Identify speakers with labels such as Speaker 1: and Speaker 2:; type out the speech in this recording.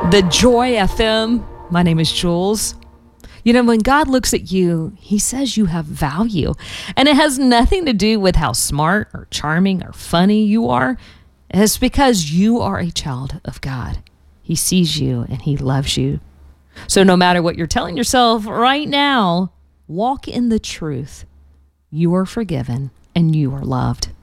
Speaker 1: The Joy FM. My name is Jules. You know, when God looks at you, he says you have value. And it has nothing to do with how smart or charming or funny you are. It's because you are a child of God. He sees you and he loves you. So no matter what you're telling yourself right now, walk in the truth. You are forgiven and you are loved.